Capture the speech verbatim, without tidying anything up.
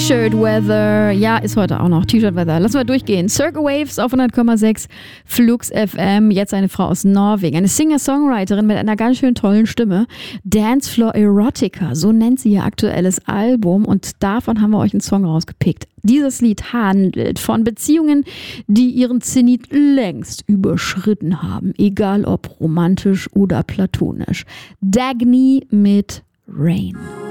T-Shirt Weather. Ja, ist heute auch noch T-Shirt Weather. Lassen wir durchgehen. Circle Waves auf hundert Komma sechs Flux F M. Jetzt eine Frau aus Norwegen. Eine Singer-Songwriterin mit einer ganz schön tollen Stimme. Dancefloor Erotica. So nennt sie ihr aktuelles Album. Und davon haben wir euch einen Song rausgepickt. Dieses Lied handelt von Beziehungen, die ihren Zenit längst überschritten haben. Egal ob romantisch oder platonisch. Dagny mit Rain.